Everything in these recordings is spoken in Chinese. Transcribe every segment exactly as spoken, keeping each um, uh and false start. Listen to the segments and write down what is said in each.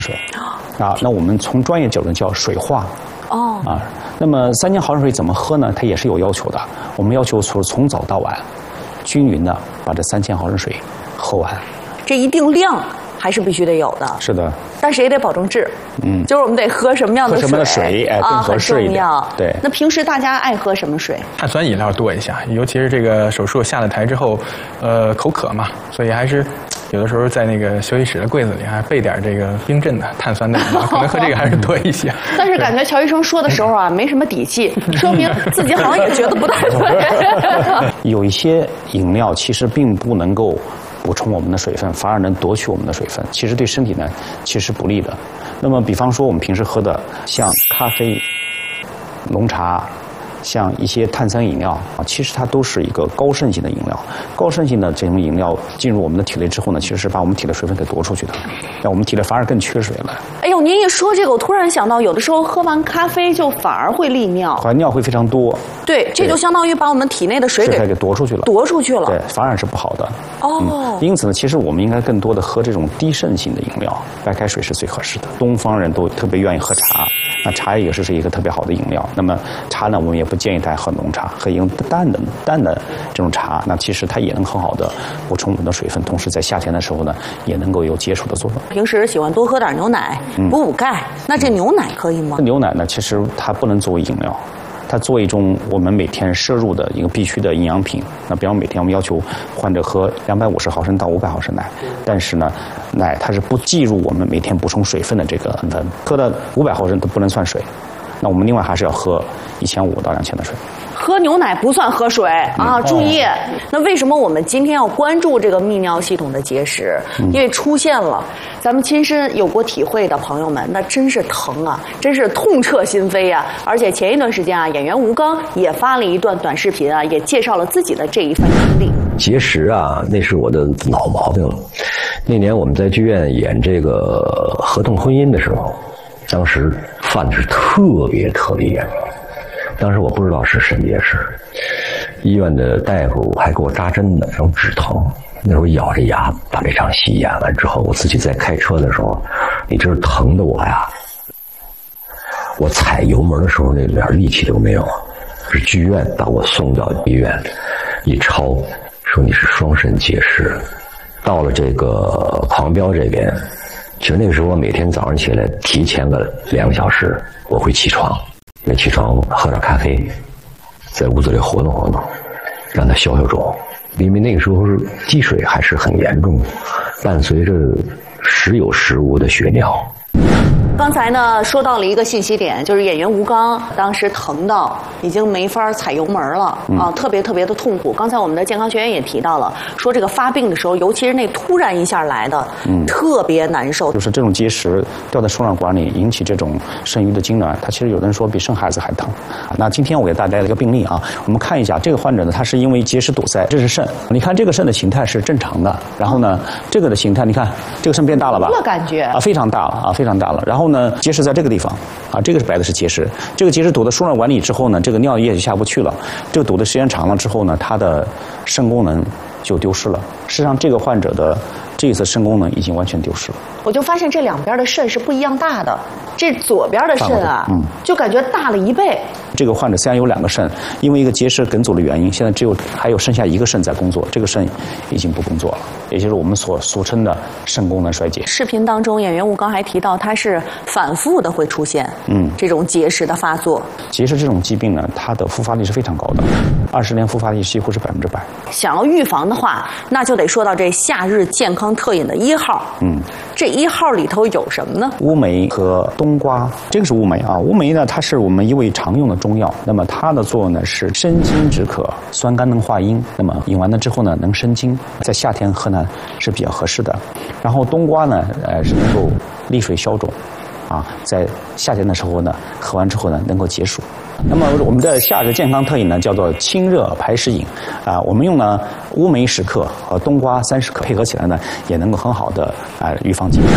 水啊，那我们从专业角度叫水化。 哦啊，那么三千毫升水怎么喝呢？它也是有要求的。我们要求从从早到晚，均匀的把这三千毫升水喝完。 这一定量还是必须得有的。 是的。 但是也得保证质。 嗯。 就是我们得喝什么样的水？ 喝什么的水，哎，更合适一点。 啊， 对。 那平时大家爱喝什么水？ 碳酸饮料多一下，尤其是这个手术下了台之后，呃，口渴嘛，所以还是。有的时候在那个休息室的柜子里还备点这个冰镇的碳酸的饮料，可能喝这个还是多一些。 但是感觉乔医生说的时候啊，没什么底气，说明自己好像也觉得不太对。 有一些饮料其实并不能够补充我们的水分，反而能夺取我们的水分，其实对身体呢其实不利的。那么比方说我们平时喝的像咖啡、浓茶。像一些碳酸饮料啊，其实它都是一个高渗性的饮料。高渗性的这种饮料进入我们的体内之后呢，其实是把我们体内水分给夺出去的，让我们体内反而更缺水了。 哎呦，您一说这个，我突然想到，有的时候喝完咖啡就反而会利尿， 反而尿会非常多。 对，这就相当于把我们体内的水给给夺出去了， 夺出去了。 对，反而是不好的。 哦、 嗯，因此呢，其实我们应该更多的喝这种低渗性的饮料，白开水是最合适的。东方人都特别愿意喝茶。那茶也是是一个特别好的饮料。那么茶呢，我们也不建议大家喝浓茶，喝一种淡的淡的这种茶。那其实它也能很好的补充我们的水分，同时在夏天的时候呢，也能够有解暑的作用。 平时喜欢多喝点牛奶，补补钙。嗯、那这牛奶可以吗？ 牛奶呢，其实它不能作为饮料。它作为一种我们每天摄入的一个必须的营养品。那比方每天我们要求患者喝两百五十毫升到五百毫升奶，但是呢，奶它是不计入我们每天补充水分的这个成分，喝的五百毫升都不能算水。那我们另外还是要喝一千五到两千的水。 喝牛奶不算喝水啊！ 嗯、 注意，那为什么我们今天要关注这个泌尿系统的结石？嗯、因为出现了，咱们亲身有过体会的朋友们，那真是疼啊，真是痛彻心扉啊！而且前一段时间啊，演员吴刚也发了一段短视频啊，也介绍了自己的这一番经历。 结石啊，那是我的老毛病了。那年我们在剧院演这个《合同婚姻》的时候，当时犯的是特别特别严重。当时我不知道是肾结石，医院的大夫还给我扎针呢，然后止疼。那时候咬着牙把这场戏演完之后，我自己在开车的时候，你知道疼的我呀，我踩油门的时候那点力气都没有。是剧院把我送到医院，一抄说你是双肾结石。到了这个狂飙这边，其实那个时候我每天早上起来提前个两个小时我会起床。那起床喝点咖啡，在屋子里活动活动，让它消消肿。因为那个时候积水还是很严重的，伴随着时有时无的血尿。 刚才呢说到了一个信息点，就是演员吴刚当时疼到已经没法踩油门了、嗯、啊，特别特别的痛苦。刚才我们的健康学员也提到了，说这个发病的时候，尤其是那突然一下来的，嗯，特别难受。 就是这种结石掉在输卵管里，引起这种肾盂的痉挛，它其实有的人说比生孩子还疼。那今天我给大家一个病例啊，我们看一下这个患者呢，他是因为结石堵塞，这是肾。你看这个肾的形态是正常的，然后呢，这个的形态，你看这个肾变大了吧？ 这感觉啊，非常大了啊，非常大了。然后呢，结石在这个地方啊，这个是白的是结石。这个结石堵到输卵管里之后呢，这个尿液就下不去了。这个堵的时间长了之后呢，它的肾功能就丢失了。实际上，这个患者的这一次肾功能已经完全丢失了。 我就发现这两边的肾是不一样大的，这左边的肾啊，嗯，就感觉大了一倍。 这个患者虽然有两个肾，因为一个结石梗阻的原因，现在只有还有剩下一个肾在工作，这个肾已经不工作了，也就是我们所俗称的肾功能衰竭。 视频当中，演员吴刚还提到，他是反复的会出现，嗯，这种结石的发作。 结石这种疾病呢，它的复发率是非常高的，二十年复发率几乎是百分之百。 想要预防的话，那就得说到这夏日健康特饮的一号，嗯，这一号里头有什么呢？ 乌梅和冬瓜，这个是乌梅啊。乌梅呢，它是我们一味常用的中药，那么它的作用呢是生津止渴，酸甘能化阴。那么饮完了之后呢，能生津，在夏天喝呢是比较合适的。然后冬瓜呢，呃，是能够利水消肿，啊，在夏天的时候呢，喝完之后呢，能够解暑。那么我们的夏日健康特饮呢，叫做清热排湿饮，啊，我们用呢乌梅十克和冬瓜三十克配合起来呢，也能够很好的啊预防疾病。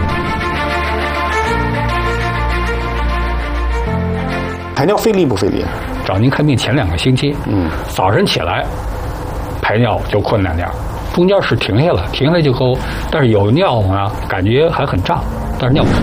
排尿费力不费力？ 找您看病前两个星期，嗯，早晨起来排尿就困难点，中间是停下了，停下来就够，但是有尿呢，感觉还很胀。 但是尿不出